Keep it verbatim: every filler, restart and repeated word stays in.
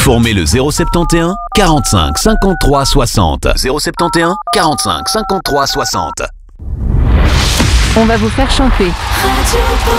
Formez le zéro sept un quarante-cinq cinquante-trois soixante. zéro sept un quarante-cinq cinquante-trois soixante. On va vous faire chanter.